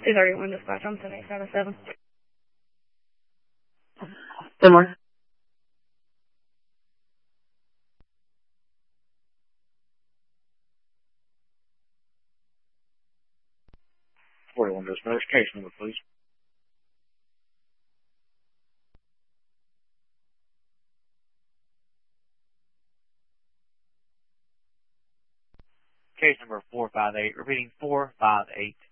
231 dispatch. I'm 7877. Good morning. Dispatch, case number, please. Case number 458, repeating 458.